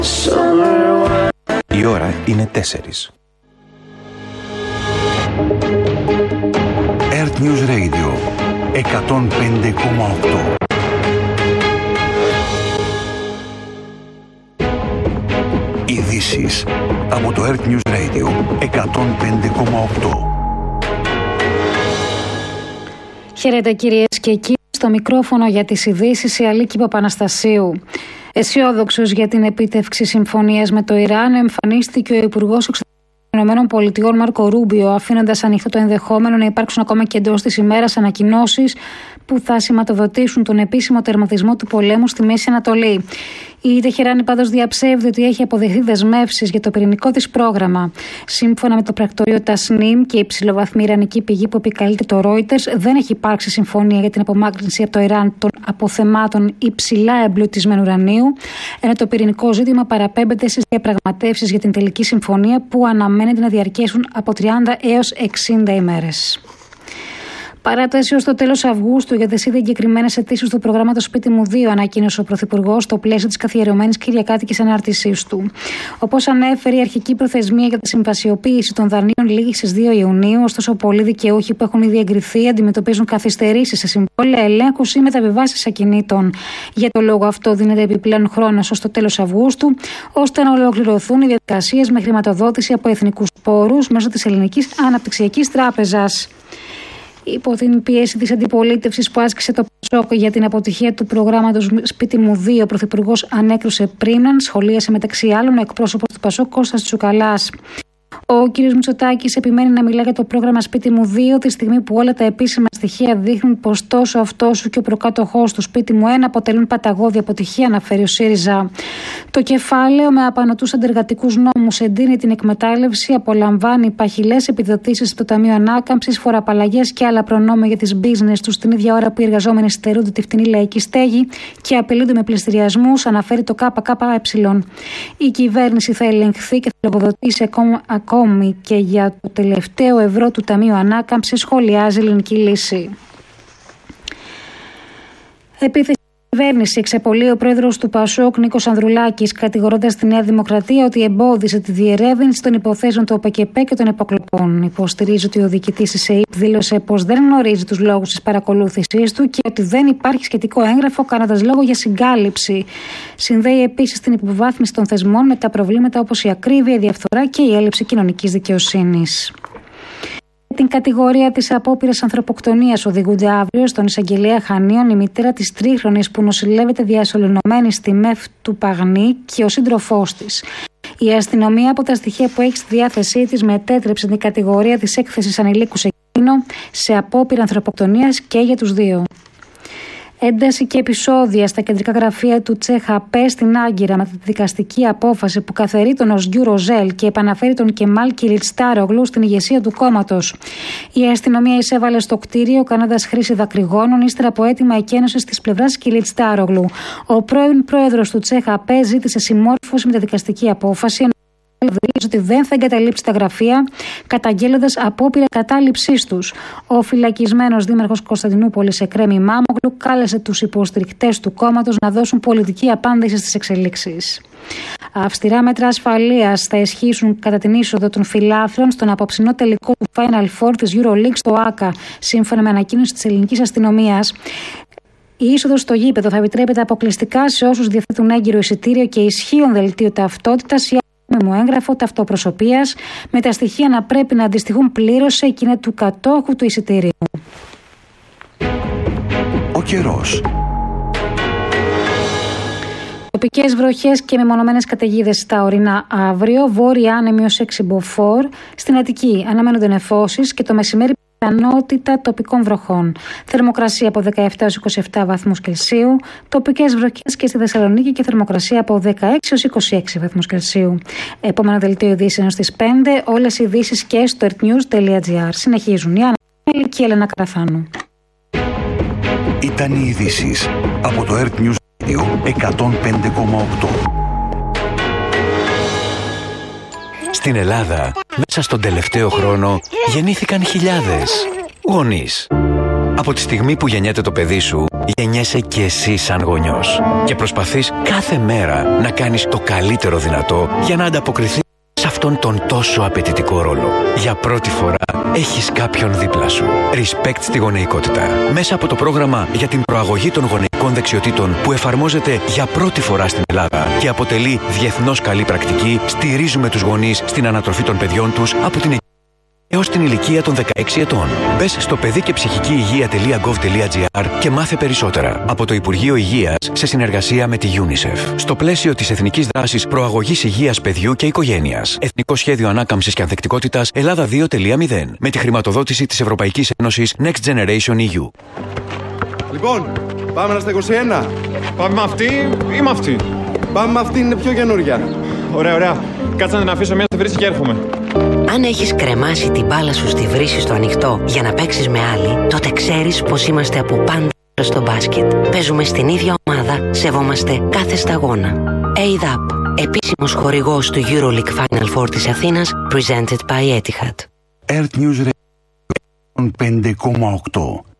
Η ώρα είναι 4. Earth News Radio 105,8. Ειδήσεις από το Earth News Radio 105,8. Χαίρετε κυρίες και κύριοι, στο μικρόφωνο για τις ειδήσεις η Αλίκη Παπαναστασίου. Αισιόδοξος για την επίτευξη συμφωνίας με το Ιράν, εμφανίστηκε ο Υπουργός Εξωτερικών ΗΠΑ Μάρκο Ρούμπιο, αφήνοντας ανοιχτό το ενδεχόμενο να υπάρξουν ακόμα και εντός της ημέρας ανακοινώσεις που θα σηματοδοτήσουν τον επίσημο τερματισμό του πολέμου στη Μέση Ανατολή. Η Τεχεράνη πάντως διαψεύδει ότι έχει αποδεχθεί δεσμεύσεις για το πυρηνικό της πρόγραμμα. Σύμφωνα με το πρακτορείο Τασνίμ και η υψηλοβαθμή ιρανική πηγή που επικαλείται το Reuters, δεν έχει υπάρξει συμφωνία για την απομάκρυνση από το Ιράν των αποθεμάτων υψηλά εμπλουτισμένου ουρανίου, ενώ το πυρηνικό ζήτημα παραπέμπεται στις διαπραγματεύσεις για την τελική συμφωνία που αναμένεται να διαρκέσουν από 30 έως 60 ημέρες. Παράταση ως το τέλος Αυγούστου για τις ήδη εγκεκριμένες αιτήσεις του προγράμματος Σπίτι μου 2, ανακοίνωσε ο Πρωθυπουργός στο πλαίσιο της καθιερωμένης κυριακάτικης ανάρτησής του. Όπως ανέφερε, η αρχική προθεσμία για τη συμβασιοποίηση των δανείων λήγει στις 2 Ιουνίου, ωστόσο πολλοί δικαιούχοι που έχουν ήδη εγκριθεί αντιμετωπίζουν καθυστερήσεις σε συμβόλαια ελέγχους ή μεταβιβάσεις ακινήτων. Για το λόγο αυτό, δίνεται επιπλέον χρόνος ως το τέλος Αυγούστου, ώστε να ολοκληρωθούν οι διαδικασίες με χρηματοδότηση από εθνικούς πόρους μέσω της Ελληνικής Αναπτυξιακής Τράπεζας. Υπό την πίεση της αντιπολίτευσης που άσκησε το ΠΑΣΟΚ για την αποτυχία του προγράμματος Σπίτι μου 2, ο Πρωθυπουργός ανέκρουσε πρίμναν, σχολίασε μεταξύ άλλων ο εκπρόσωπος του ΠΑΣΟΚ Κώστας Τσουκαλάς. Ο κ. Μητσοτάκης επιμένει να μιλά για το πρόγραμμα Σπίτι μου 2, τη στιγμή που όλα τα επίσημα στοιχεία δείχνουν πως τόσο αυτός και ο προκάτοχός του Σπίτι μου 1 αποτελούν παταγώδη αποτυχία, αναφέρει ο ΣΥΡΙΖΑ. Το κεφάλαιο με απανωτούς αντεργατικούς νόμους εντείνει την εκμετάλλευση, απολαμβάνει παχυλές επιδοτήσεις από το Ταμείο Ανάκαμψης, φοροαπαλλαγές και άλλα προνόμια για τις business τους την ίδια ώρα που οι εργαζόμενοι στερούνται τη φτηνή λαϊκή στέγη και απειλούνται με πληστηριασμούς, αναφέρει το ΚΚΕ. Η κυβέρνηση θα ελεγχθεί και θα λογοδοτήσει ακόμη και για το τελευταίο ευρώ του Ταμείου Ανάκαμψης, σχολιάζει η Ελληνική Λύση. Επίθεση στην κυβέρνηση εξαπολύει ο πρόεδρος του ΠΑΣΟΚ Νίκος Ανδρουλάκης, κατηγορώντας τη Νέα Δημοκρατία ότι εμπόδισε τη διερεύνηση των υποθέσεων του ΟΠΕΚΕΠΕ και των υποκλοπών. Υποστηρίζει ότι ο διοικητής της ΕΕΠ δήλωσε πως δεν γνωρίζει τους λόγους της παρακολούθησής του και ότι δεν υπάρχει σχετικό έγγραφο, κάνοντας λόγο για συγκάλυψη. Συνδέει επίσης την υποβάθμιση των θεσμών με τα προβλήματα όπως η ακρίβεια, η διαφθορά και η έλλειψη κοινωνικής δικαιοσύνης. Την κατηγορία της απόπειρας ανθρωποκτονίας οδηγούνται αύριο στον εισαγγελέα Χανίων η μητέρα της τρίχρονης που νοσηλεύεται διασωληνωμένη στη ΜΕΦ του Παγνή και ο σύντροφός της. Η αστυνομία από τα στοιχεία που έχει στη διάθεσή της μετέτρεψε την κατηγορία της έκθεσης ανηλίκου σε κίνδυνο σε απόπειρα ανθρωποκτονίας και για τους δύο. Ένταση και επεισόδια στα κεντρικά γραφεία του ΤΣΕΧΑΠΕ στην Άγκυρα με τη δικαστική απόφαση που καθαιρεί τον Οσγιού Ροζέλ και επαναφέρει τον Κεμάλ Κιλιτστάρογλου στην ηγεσία του κόμματος. Η αστυνομία εισέβαλε στο κτίριο κάνοντας χρήση δακρυγόνων ύστερα από αίτημα εκένωσης της πλευράς Κιλιτστάρογλου. Ο πρώην πρόεδρος του ΤΣΕΧΑΠΕ ζήτησε συμμόρφωση με τη δικαστική απόφαση, δήλωσε ότι δεν θα εγκαταλείψει τα γραφεία, καταγγέλλοντας απόπειρα κατάληψής τους. Ο φυλακισμένος δήμαρχος Κωνσταντινούπολης Εκρέμη Μάμογλου κάλεσε τους υποστηρικτές του κόμματος να δώσουν πολιτική απάντηση στις εξελίξεις. Αυστηρά μέτρα ασφαλείας θα ισχύσουν κατά την είσοδο των φιλάθλων στον απόψινό τελικό του Final Four της EuroLeague στο ΆΚΑ, σύμφωνα με ανακοίνωση της ελληνικής αστυνομίας. Η είσοδος στο γήπεδο θα επιτρέπεται αποκλειστικά σε όσους διαθέτουν έγκυρο εισιτήριο και ισχύον δελτίο ταυτότητας ή μου έγγραφο ταυτοπροσωπείας, με τα στοιχεία να πρέπει να αντιστοιχούν πλήρως σε εκείνα του κατόχου του εισιτηρίου. Ο καιρός. Τοπικές βροχές και μεμονωμένες καταιγίδες στα ορεινά αύριο, βόρεια άνεμη ως 6 μποφόρ, στην Αττική αναμένονται νεφώσεις και το μεσημέρι πιθανότητα τοπικών βροχών. Θερμοκρασία από 17 έως 27 βαθμούς Κελσίου, τοπικές βροχές και στη Θεσσαλονίκη και θερμοκρασία από 16 έως 26 βαθμούς Κελσίου. Επόμενο δελτίο ειδήσεων στις 5, όλες οι ειδήσεις και στο earthnews.gr. Συνεχίζουν η Άννα και η Έλενα Καραθάνου. Ήταν οι ειδήσεις από το Earth News 105,8. Στην Ελλάδα, μέσα στον τελευταίο χρόνο, γεννήθηκαν χιλιάδες γονείς. Από τη στιγμή που γεννιέται το παιδί σου, γεννιέσαι κι εσύ σαν γονιός και προσπαθείς κάθε μέρα να κάνεις το καλύτερο δυνατό για να ανταποκριθείς σε αυτόν τον τόσο απαιτητικό ρόλο. Για πρώτη φορά έχεις κάποιον δίπλα σου. Respect στη γονεϊκότητα. Μέσα από το πρόγραμμα για την προαγωγή των γονεϊκών δεξιοτήτων που εφαρμόζεται για πρώτη φορά στην Ελλάδα και αποτελεί διεθνώς καλή πρακτική, στηρίζουμε τους γονείς στην ανατροφή των παιδιών τους από την έως την ηλικία των 16 ετών. Μπες στο παιδικεψυχικήυγεία.gov.gr και μάθε περισσότερα από το Υπουργείο Υγείας σε συνεργασία με τη UNICEF. Στο πλαίσιο της Εθνικής Δράσης Προαγωγής Υγείας Παιδιού και Οικογένειας. Εθνικό Σχέδιο Ανάκαμψης και Ανθεκτικότητας Ελλάδα 2.0 με τη χρηματοδότηση της Ευρωπαϊκής Ένωσης Next Generation EU. Λοιπόν, πάμε στα 21. Πάμε με αυτή ή με αυτή? Πάμε με αυτή, είναι πιο καινούρια. Ωραία, ωραία. Κάτσε να την αφήσω μια στη βρύση και έρχομαι. Αν έχεις κρεμάσει την μπάλα σου στη βρύση στο ανοιχτό για να παίξεις με άλλη, τότε ξέρεις πως είμαστε από πάντα στο μπάσκετ. Παίζουμε στην ίδια ομάδα, σεβόμαστε κάθε σταγόνα. ADAP, επίσημος χορηγός του EuroLeague Final Four της Αθήνας, presented by Etihad. Earth News Radio 5,8.